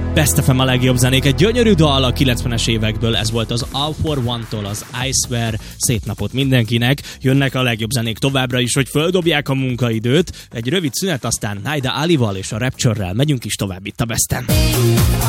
Best FM a legjobb zenék, egy gyönyörű dal a 90-es évekből, ez volt az All for One-tól, az I Swear. Szép napot mindenkinek, jönnek a legjobb zenék továbbra is, hogy földobják a munkaidőt. Egy rövid szünet, aztán Naida Alival és a Rapture-rel megyünk is tovább itt a Best-en.